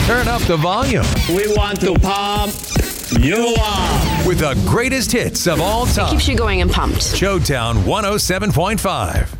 turn up the volume. We want to pump you up With the greatest hits of all time. Keeps you going and pumped. Showtown 107.5.